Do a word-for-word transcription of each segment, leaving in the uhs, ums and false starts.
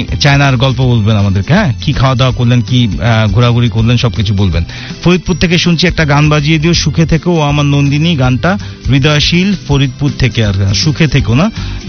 চায়নার গল্প বলবেন আমাদেরকে, হ্যাঁ, কি খাওয়া দাওয়া করলেন, কি ঘোরাঘুরি করলেন, সবকিছু বলবেন। ফরিদপুর থেকে শুনছি, একটা গান বাজিয়ে দিও, সুখে থেকো ও আমার নন্দিনী, গানটা হৃদয়শীল ফরিদপুর থেকে। আর সুখে থেকো না,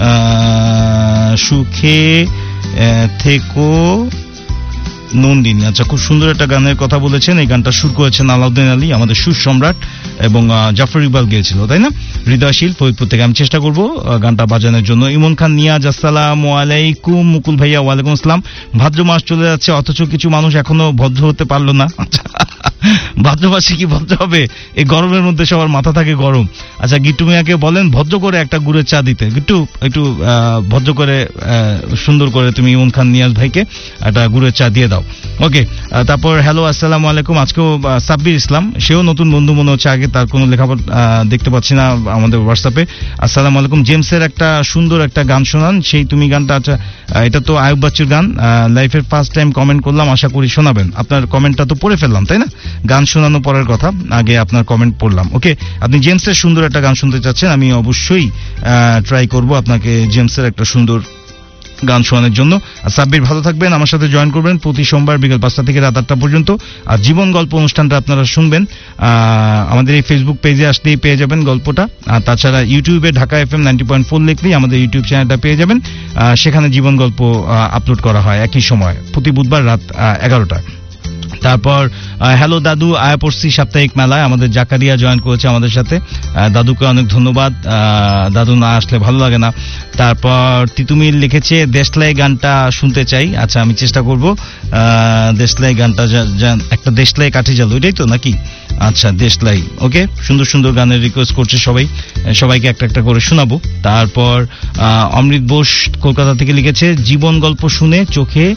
সুখে থেকো নন্দিনী, আচ্ছা, খুব সুন্দর একটা গানের কথা বলেছেন। এই গানটা সুর করেছেন আলাউদ্দিন আলী, আমাদের সুর সম্রাট, এবং জাফর ইকবাল গিয়েছিল, তাই না? হৃদয়শীল ফরিদপুর থেকে। আমি চেষ্টা করব গানটা বাজানোর জন্য। ইমন খান নিয়াজ, আসসালামু আলাইকুম। মুকুল ভাইয়া, ওয়ালাইকুম আসসালাম। ভাদ্র মাস চলে যাচ্ছে, অথচ কিছু মানুষ এখনো ভদ্র হতে পারলো না। ভাদ্র মাসে কি ভদ্র হবে? এই গরমের মধ্যে সবার মাথা থাকে গরম। আচ্ছা, গিট্টু মিয়াকে বলেন ভদ্র করে একটা গুড়ের চা দিতে। গিট্টু, একটু ভদ্র করে সুন্দর করে তুমি ইমন খান নিয়াজ ভাইকে একটা গুড়ের চা দিয়ে দাও। ওকে, তারপর হ্যালো, আসসালামু আলাইকুম। আজকেও সাব্বির ইসলাম, সেও নতুন বন্ধু মনে হচ্ছে, আগে তার কোনো লেখাপড়া দেখতে পাচ্ছি না আমাদের হোয়াটসঅ্যাপে। আসসালামু আলাইকুম। জেমসের একটা সুন্দর একটা গান শোনান, সেই তুমি গানটা। আচ্ছা, এটা তো আয়ুব বাচ্চুর গান। লাইফের ফার্স্ট টাইম কমেন্ট করলাম, আশা করি শোনাবেন। আপনার কমেন্টটা তো পড়ে ফেললাম, তাই না? গান শোনানো পরের কথা, আগে আপনার কমেন্ট পড়লাম। ওকে, আপনি জেমসের সুন্দর একটা গান শুনতে চাচ্ছেন, আমি অবশ্যই ট্রাই করব আপনাকে জেমসের একটা সুন্দর গান শোনানোর জন্য। আর সাব্বির, ভালো থাকবেন, আমার সাথে জয়েন করবেন প্রতি সোমবার বিকেল পাঁচটা থেকে রাত আটটা পর্যন্ত। আর জীবন গল্প অনুষ্ঠানটা আপনারা শুনবেন আমাদের এই ফেসবুক পেজে আসলেই পেয়ে যাবেন গল্পটা। আর তাছাড়া ইউটিউবে Dhaka F M ninety point four লিখলেই আমাদের ইউটিউব চ্যানেলটা পেয়ে যাবেন। সেখানে জীবন গল্প আপলোড করা হয় একই সময়, প্রতি বুধবার রাত এগারোটায়। তারপর হ্যালো দাদু, আয়া পড়ছি সাপ্তাহিক মেলায়, আমাদের জাকারিয়া জয়েন করেছে আমাদের সাথে, দাদুকে অনেক ধন্যবাদ। দাদু না আসলে ভালো লাগে না। তারপর তিতুমির লিখেছে দেশলাই গানটা শুনতে চাই। আচ্ছা, আমি চেষ্টা করব। দেশলাই গানটা, একটা দেশলাই কাঠি জাল, ওইটাই তো নাকি? আচ্ছা, দেশলাই। ওকে, সুন্দর সুন্দর গানের রিকোয়েস্ট করছে সবাই, সবাইকে একটা একটা করে শোনাবো। তারপর অমৃত বোস কলকাতা থেকে লিখেছে জীবন গল্প শুনে চোখে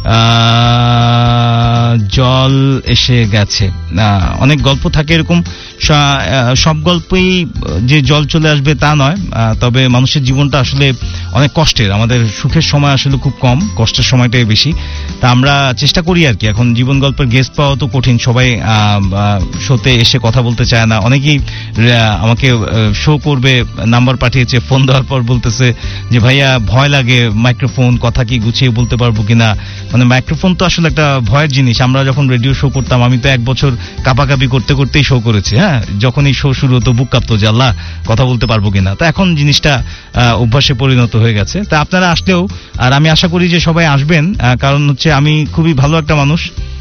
জল এসে গেছে। অনেক গল্প থাকে এরকম, সব গল্পই যে জল চলে আসবে তা নয়, তবে মানুষের জীবনটা আসলে অনেক কষ্টের। আমাদের সুখের সময় আসলে খুব কম, কষ্টের সময়টাই বেশি। তা আমরা চেষ্টা করি আর কি। এখন জীবন গল্পের গেস্ট পাওয়া তো কঠিন, সবাই শোতে এসে কথা বলতে চায় না। অনেকেই আমাকে শো করবে নাম্বার পাঠিয়েছে, ফোন দেওয়ার পর বলতেছে যে ভাইয়া ভয় লাগে, মাইক্রোফোন কথা কি গুছিয়ে বলতে পারবো কিনা। মানে মাইক্রোফোন তো আসলে একটা ভয়ের জিনিস। আমরা যখন রেডিও শো করতাম, আমি তো এক বছর কাপাকাপি করতে করতেই শো করেছি। হ্যাঁ, যখনই শো শুরু হতো বুক কাঁপতো যে আল্লাহ কথা বলতে পারবো কিনা। তা এখন জিনিসটা অভ্যাসে পরিণত হয়ে গেছে। তা আপনারা আসলেও, আর আমি আশা করি যে সবাই আসবেন, কারণ হচ্ছে আমি খুবই ভালো একটা মানুষ,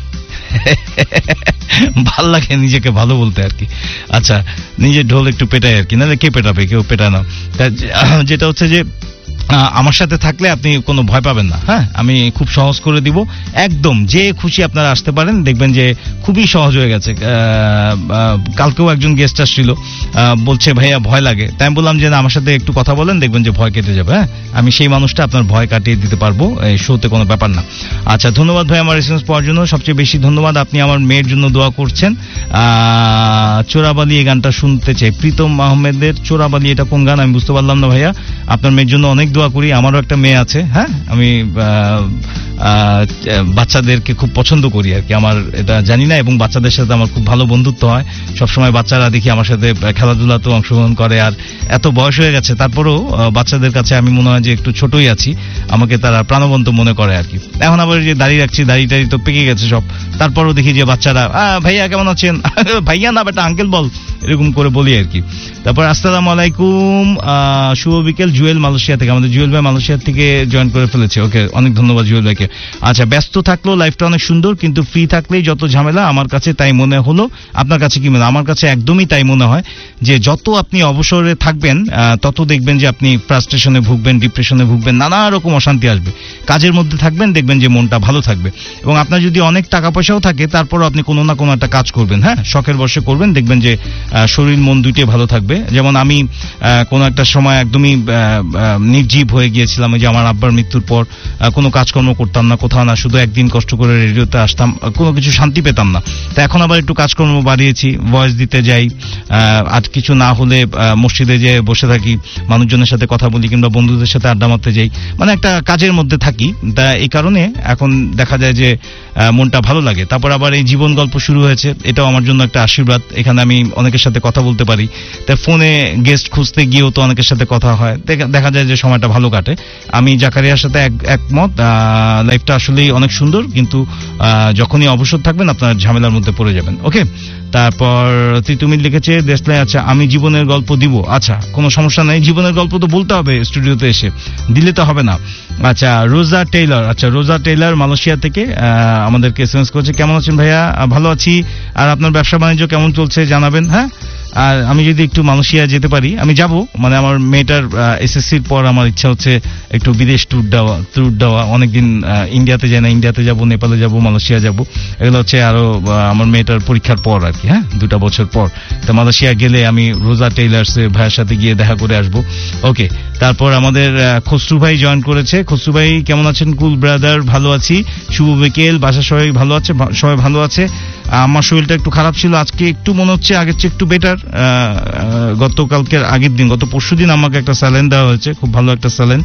ভাল লাগে নিজেকে ভালো বলতে আর কি। আচ্ছা, নিজের ঢোল একটু পেটাই আর কি, নাহলে কে পেটাবে? কেউ পেটায় না। যেটা হচ্ছে যে আমার সাথে থাকলে আপনি কোনো ভয় পাবেন না। হ্যাঁ, আমি খুব সহজ করে দিব, একদম যে খুশি আপনারা আসতে পারেন, দেখবেন যে খুবই সহজ হয়ে গেছে। কালকেও একজন গেস্ট আসছিল, বলছে ভাইয়া ভয় লাগে। তাই আমি বললাম যে না, আমার সাথে একটু কথা বলেন, দেখবেন যে ভয় কেটে যাবে। হ্যাঁ, আমি সেই মানুষটা, আপনার ভয় কাটিয়ে দিতে পারবো, এই শোতে কোনো ব্যাপার না। আচ্ছা, ধন্যবাদ ভাই আমার রেসপন্স পাওয়ার জন্য। সবচেয়ে বেশি ধন্যবাদ, আপনি আমার মেয়ের জন্য দোয়া করছেন। চোরাবালি এই গানটা শুনতে চাই, প্রীতম আহমেদের চোরাবালি। এটা কোন গান আমি বুঝতে পারলাম না ভাইয়া। আপনার মেয়ের জন্য অনেক দোয়া করি। আমারও একটা মেয়ে আছে। হ্যাঁ, আমি বাচ্চাদেরকে খুব পছন্দ করি আর কি, আমার এটা জানি না। এবং বাচ্চাদের সাথে আমার খুব ভালো বন্ধুত্ব হয় সবসময়। বাচ্চারা দেখি আমার সাথে খেলাধুলাতেও অংশগ্রহণ করে। আর এত বয়স হয়ে গেছে, তারপরেও বাচ্চাদের কাছে আমি মনে হয় যে একটু ছোটই আছি, আমাকে তারা প্রাণবন্ত মনে করে আর কি। এখন আবার যে দাড়ি রাখছি, দাড়ি টাড়ি তো পেকে গেছে সব, তারপরও দেখি যে বাচ্চারা ভাইয়া কেমন আছেন, ভাইয়া না বেটা আঙ্কেল বল, এরকম করে বলি আর কি। তারপর আসসালামু আলাইকুম, শুভ বিকেল। জুয়েল মালয়েশিয়া থেকে, আমাদের জুয়েল ভাই মালয়েশিয়া থেকে জয়েন করে ফেলেছে। ওকে, অনেক ধন্যবাদ জুয়েল ভাইকে। আচ্ছা, ব্যস্ত থাকলেও লাইফটা অনেক সুন্দর, কিন্তু ফ্রি থাকলেই যত ঝামেলা। আমার কাছে তাই মনে হলো, আপনার কাছে কি মনে? আমার কাছে একদমই তাই মনে হয় যে যত আপনি অবসরে থাকবেন, তত দেখবেন যে আপনি ফ্রাস্ট্রেশনে ভুগবেন, ডিপ্রেশনে ভুগবেন, নানা রকম অশান্তি আসবে। কাজের মধ্যে থাকবেন, দেখবেন যে মনটা ভালো থাকবে। এবং আপনার যদি অনেক টাকা পয়সাও থাকে, তারপরও আপনি কোনো না কোনো একটা কাজ করবেন। হ্যাঁ, শখের বশে করবেন, দেখবেন যে শরীর মন দুইটাই ভালো থাকবে। যেমন আমি কোনো একটা সময় একদমই নির্জীব হয়ে গিয়েছিলাম, যে আমার আব্বার মৃত্যুর পর কোনো কাজকর্ম করতাম না, কোথাও না, শুধু একদিন কষ্ট করে রেডিওতে আসতাম, কোনো কিছু শান্তি পেতাম না। তো এখন আবার একটু কাজকর্ম বাড়িয়েছি, ভয়েস দিতে যাই, আর কিছু না হলে মসজিদে যেয়ে বসে থাকি, মানুষজনের সাথে কথা বলি, কিংবা বন্ধুদের সাথে আড্ডা মারতে যাই, মানে একটা কাজের মধ্যে থাকি। তা এই কারণে এখন দেখা যায় যে মনটা ভালো লাগে। তারপর আবার এই জীবন গল্প শুরু হয়েছে, এটাও আমার জন্য একটা আশীর্বাদ। এখানে আমি অনেকের সাথে কথা বলতে পারি। তাই ফোনে গেস্ট খুঁজতে গিয়েও তো অনেকের সাথে কথা হয়, দেখা যায় যে সময়টা ভালো কাটে। আমি জাকারিয়ার সাথে একমত। লাইফটা আসলেই অনেক সুন্দর, কিন্তু যখনই অবসর থাকবেন আপনার ঝামেলার মধ্যে পড়ে যাবেন। ওকে, তারপর তিতুমির লিখেছে দেশলাই, আচ্ছা আমি জীবনের গল্প দিব। আচ্ছা কোনো সমস্যা নাই, জীবনের গল্প তো বলতে হবে স্টুডিওতে এসে, দিলে তো হবে না। আচ্ছা রোজা টেইলর, আচ্ছা রোজা টেইলর মালয়েশিয়া থেকে আমাদেরকে এসএমএস করেছে, কেমন আছেন ভাইয়া? ভালো আছি, আর আপনার ব্যবসা বাণিজ্য কেমন চলছে জানাবেন। হ্যাঁ, আর আমি যদি একটু মালয়েশিয়া যেতে পারি আমি যাব, মানে আমার মেয়েটার এসএসসির পর আমার ইচ্ছা হচ্ছে একটু বিদেশ ট্যুর দেওয়া ট্যুর দেওয়া অনেকদিন ইন্ডিয়াতে যাই না, ইন্ডিয়াতে যাব, নেপালে যাব, মালয়েশিয়া যাব, এগুলো হচ্ছে আরো আমার মেয়েটার পরীক্ষার পর আর কি। হ্যাঁ, দুটা বছর পর। তো মালয়েশিয়া গেলে আমি রোজা টেইলার্স ভাইয়ের সাথে গিয়ে দেখা করে আসবো। ওকে, তারপর আমাদের খসরু ভাই জয়েন করেছে। খসরু ভাই কেমন আছেন? কুল ব্রাদার, ভালো আছি, শুভ বিকেল, বাসা সবাই ভালো আছে? সবাই ভালো আছে। আমার শরীরটা একটু খারাপ ছিল, আজকে একটু মনে হচ্ছে আগের চেয়ে একটু বেটার। গতকালকের আগের দিন, গত পরশু দিন আমাকে একটা স্যালাইন দেওয়া হয়েছে, খুব ভালো একটা স্যালাইন,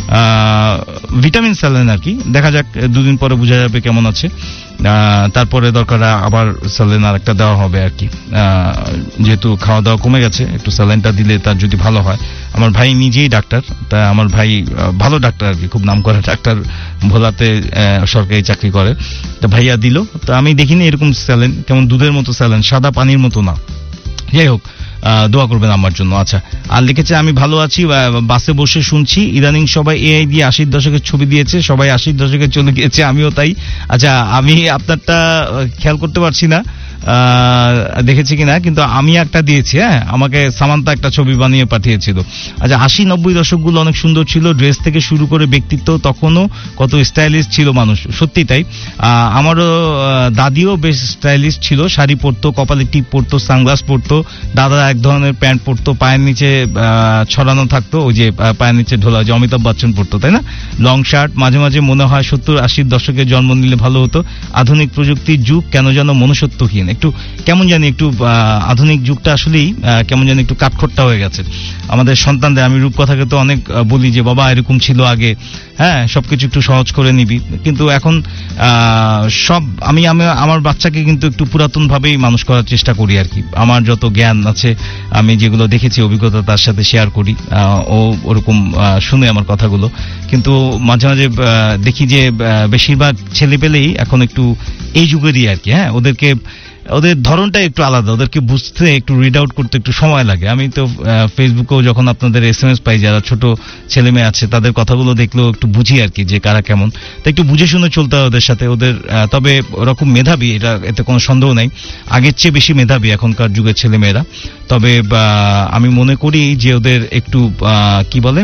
ভিটামিন স্যালাইন আর কি। দেখা যাক দুদিন পরে বোঝা যাবে কেমন আছে। তারপরে দরকার আবার স্যালাইন আর একটা দেওয়া হবে আর কি, যেহেতু খাওয়া দাওয়া কমে গেছে, একটু স্যালাইনটা দিলে তার যদি ভালো হয়। আমার ভাই নিজেই ডাক্তার, তা আমার ভাই ভালো ডাক্তার আর কি, খুব নাম করা ডাক্তার, ভোলাতে সরকারি চাকরি করে। তো ভাইয়া দিল, তো আমি দেখিনি এরকম স্যালাইন, কেমন দুধের মতো স্যালাইন, সাদা পানির মতো না। যাই হোক, দোয়া করবেন আমার জন্য। আচ্ছা, আর লিখেছে আমি ভালো আছি, বাসে বসে শুনছি, ইদানিং সবাই এআই দিয়ে আশির দশকের ছবি দিয়েছে, সবাই আশির দশকে চলে গিয়েছে, আমিও তাই। আচ্ছা, আমি আপনারটা খেয়াল করতে পারছি না দেখেছি কিনা, কিন্তু আমি একটা দিয়েছি। হ্যাঁ, আমাকে সামান্তা একটা ছবি বানিয়ে পাঠিয়েছিল। আচ্ছা, আশি নব্বই দশকগুলো অনেক সুন্দর ছিল, ড্রেস থেকে শুরু করে ব্যক্তিত্ব তখনও কত স্টাইলিশ ছিল মানুষ, সত্যি তাই। আমারও দাদিও বেশ স্টাইলিশ ছিল, শাড়ি পরতো, কপালে টিপ পরতো, সানগ্লাস পরতো, দাদা এক ধরনের প্যান্ট পরতো, পায়ের নিচে ছড়ানো থাকতো, ওই যে পায়ের নিচে ঢোলা, যে অমিতাভ বচ্চন পরতো, তাই না, লং শার্ট। মাঝে মাঝে মনে হয় সত্তর আশির দশকে জন্ম নিলে ভালো হতো, আধুনিক প্রযুক্তির যুগ কেন যেন মনুষ্যত্বহীন, একটু কেমন জানি একটু আধুনিক যুগটা আসলেই কেমন জানি একটু কাঠখোট্টা হয়ে গেছে আমাদের সন্তানদের। আমি রূপকথাকে তো অনেক বলি যে বাবা এরকম ছিল আগে, হ্যাঁ সবকিছু একটু সহজ করে নিবি, কিন্তু এখন সব আমি আমার বাচ্চাকে কিন্তু একটু পুরাতন ভাবেই মানুষ করার চেষ্টা করি আর কি। আমার যত জ্ঞান আছে, আমি যেগুলো দেখেছি, অভিজ্ঞতা তার সাথে শেয়ার করি, ও ওরকম শুনে আমার কথাগুলো। কিন্তু মাঝে মাঝে দেখি যে বেশিরভাগ ছেলেপেলেই এখন একটু এই যুগেরই আর কি। হ্যাঁ, ওদেরকে ওদের ধরনটা একটু আলাদা, ওদেরকে বুঝতে একটু রিড আউট করতে একটু সময় লাগে। আমি তো ফেসবুকেও যখন আপনাদের এসএমএস পাই, যারা ছোট ছেলে মেয়ে আছে তাদের কথাগুলো দেখলেও একটু বুঝি আর কি যে কারা কেমন, তো একটু বুঝে শুনে চলতে হয় ওদের সাথে। ওদের তবে ওরকম মেধাবী, এটা এতে কোনো সন্দেহ নাই, আগের চেয়ে বেশি মেধাবী এখনকার যুগের ছেলে মেয়েরা। তবে আমি মনে করি যে ওদের একটু কি বলে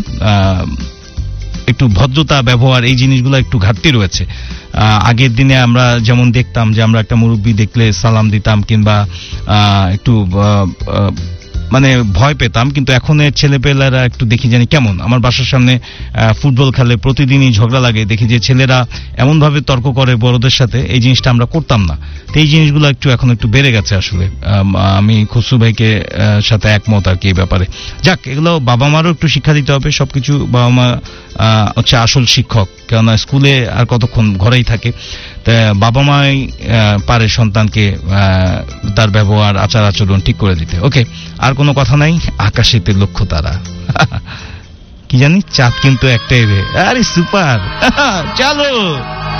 একটু ভদ্রতা, ব্যবহার, এই জিনিসগুলো একটু ঘাটতি রয়েছে। আগের দিনে আমরা যেমন দেখতাম যে আমরা একটা মুরব্বি দেখলে সালাম দিতাম, কিংবা একটু মানে ভয় পেতাম, কিন্তু এখন ছেলেপেলেরা একটু দেখি জানি কেমন। আমার বাসার সামনে ফুটবল খেলে, প্রতিদিনই ঝগড়া লাগে, দেখি যে ছেলেরা এমন ভাবে তর্ক করে বড়দের সাথে, এই জিনিসটা আমরা করতাম না। তো এই জিনিসগুলো একটু এখন একটু বেড়ে গেছে আসলে। আমি খসরু ভাইকে সাথে একমত আর কি এই ব্যাপারে। যাক, এগুলো বাবা মারও একটু শিক্ষা দিতে হবে। সবকিছু বাবা মা হচ্ছে আসল শিক্ষক, কেননা স্কুলে আর কতক্ষণ ঘরেই থাকে। তা বাবা মাই পারে সন্তানকে তার ব্যবহার, আচার আচরণ ঠিক করে দিতে। ওকে, আর কোনো কথা নাই। আকাশেতে লক্ষ্য তারা, কি জানি চাঁদ কিন্তু একটাই রে। আরে সুপার, চলো।